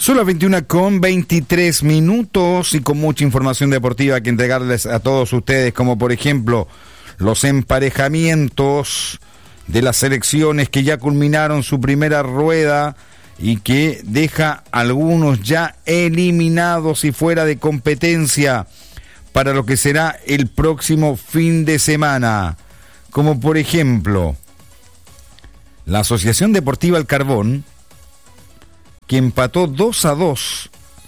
Son las 21:23 y con mucha información deportiva que entregarles a todos ustedes, como por ejemplo los emparejamientos de las selecciones que ya culminaron su primera rueda y que deja a algunos ya eliminados y fuera de competencia para lo que será el próximo fin de semana, como por ejemplo la Asociación Deportiva El Carbón, que empató 2-2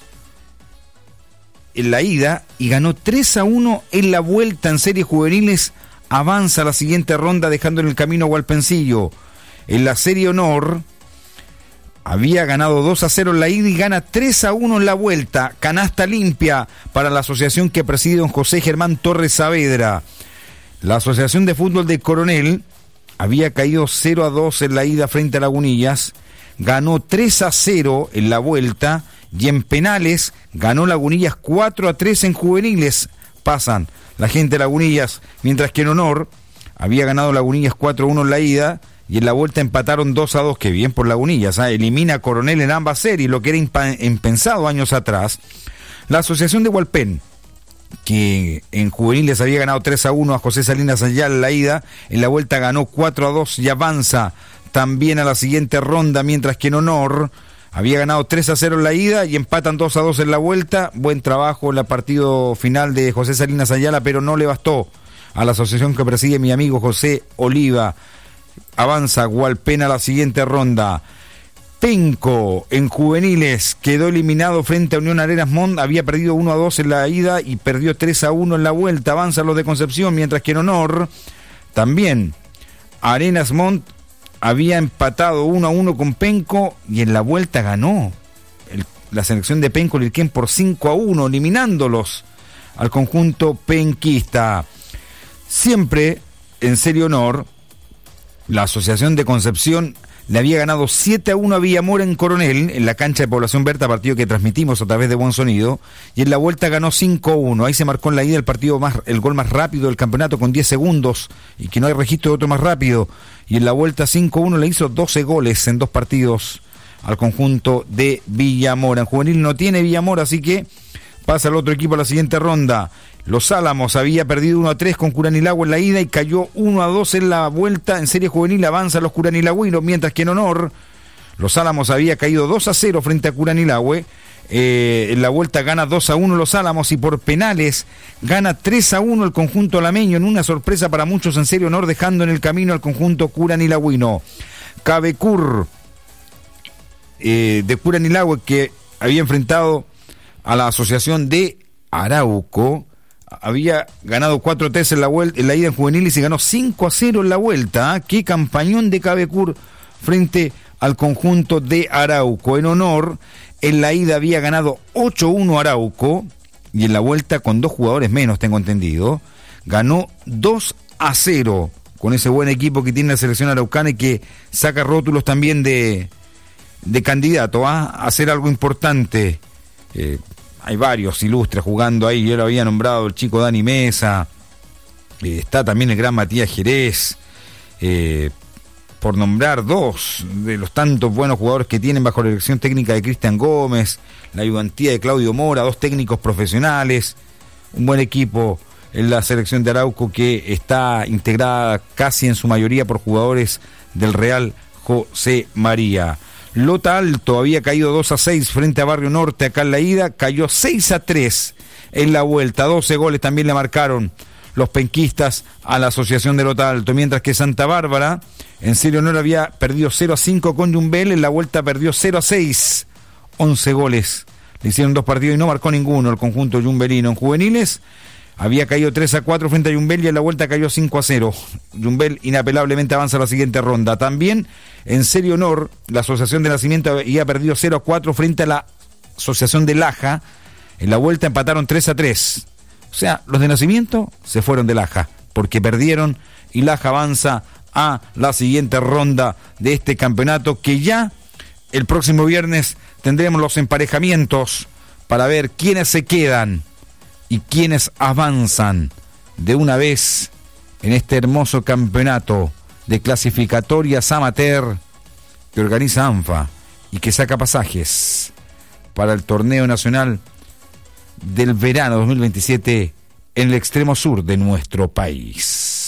en la ida y ganó 3-1 en la vuelta en series juveniles, avanza a la siguiente ronda dejando en el camino a Hualpencillo. En la Serie Honor había ganado 2-0 en la ida y gana 3-1 en la vuelta, canasta limpia para la asociación que preside don José Germán Torres Saavedra. La Asociación de Fútbol de Coronel había caído 0-2 en la ida frente a Lagunillas, ganó 3-0 en la vuelta y en penales ganó Lagunillas 4-3 en juveniles. Pasan la gente de Lagunillas, mientras que en honor había ganado Lagunillas 4-1 en la ida y en la vuelta empataron 2-2, que bien por Lagunillas, elimina a Coronel en ambas series, lo que era impensado años atrás. La Asociación de Hualpén, que en juveniles había ganado 3-1 a José Salinas Ayala en la ida, en la vuelta ganó 4-2 y avanza también a la siguiente ronda, mientras que en honor había ganado 3-0 en la ida y empatan 2-2 en la vuelta. Buen trabajo en el partido final de José Salinas Ayala, pero no le bastó a la asociación que preside mi amigo José Oliva. Avanza Hualpén a la siguiente ronda. Penco en juveniles quedó eliminado frente a Unión Arenas Montt, había perdido 1-2 en la ida y perdió 3-1 en la vuelta. Avanza los de Concepción, mientras que en honor también Arenas Montt había empatado 1-1 con Penco y en la vuelta ganó la selección de Penco Lirquén por 5-1, eliminándolos al conjunto penquista. Siempre en Serie Honor, la Asociación de Concepción le había ganado 7-1 a Villamora en Coronel, en la cancha de Población Berta, partido que transmitimos a través de Buen Sonido, y en la vuelta ganó 5-1. Ahí se marcó en la ida el gol más rápido del campeonato con 10 segundos, y que no hay registro de otro más rápido. Y en la vuelta 5-1 le hizo 12 goles en 2 partidos al conjunto de Villamora. En juvenil no tiene Villamora, así que pasa el otro equipo a la siguiente ronda. Los Álamos había perdido 1-3 con Curanilagüe en la ida y cayó 1-2 en la vuelta. En serie juvenil avanzan los curanilagüinos, mientras que en honor los Álamos había caído 2-0 frente a Curanilagüe. En la vuelta gana 2-1 los Álamos y por penales gana 3-1 el conjunto alameño, en una sorpresa para muchos en serie honor, dejando en el camino al conjunto curanilagüino. Cabecur de Curanilagüe, que había enfrentado a la asociación de Arauco, había ganado 4-3 en la ida en juveniles y ganó 5-0 en la vuelta. Qué campañón de Cabecur frente al conjunto de Arauco. En honor, en la ida había ganado 8-1 Arauco y en la vuelta, con 2 jugadores menos, tengo entendido, ganó 2-0 con ese buen equipo que tiene la selección araucana y que saca rótulos también de candidato a hacer algo importante. Hay varios ilustres jugando ahí, yo lo había nombrado el chico Dani Mesa, está también el gran Matías Jerez, por nombrar 2 de los tantos buenos jugadores que tienen bajo la dirección técnica de Cristian Gómez, la ayudantía de Claudio Mora, 2 técnicos profesionales, un buen equipo en la selección de Arauco que está integrada casi en su mayoría por jugadores del Real José María. Lota Alto había caído 2-6 frente a Barrio Norte acá en la ida, cayó 6-3 en la vuelta, 12 goles también le marcaron los penquistas a la asociación de Lota Alto, mientras que Santa Bárbara en serie honor había perdido 0-5 con Yumbel, en la vuelta perdió 0-6, 11 goles, le hicieron 2 partidos y no marcó ninguno el conjunto yumbelino. En juveniles había caído 3-4 frente a Yumbel y en la vuelta cayó 5-0. Yumbel inapelablemente avanza a la siguiente ronda. También en serie honor, la Asociación de Nacimiento había perdido 0-4 frente a la Asociación de Laja. En la vuelta empataron 3-3. O sea, los de Nacimiento se fueron de Laja porque perdieron y Laja avanza a la siguiente ronda de este campeonato, que ya el próximo viernes tendremos los emparejamientos para ver quiénes se quedan y quienes avanzan de una vez en este hermoso campeonato de clasificatorias amateur que organiza ANFA y que saca pasajes para el torneo nacional del verano 2027 en el extremo sur de nuestro país.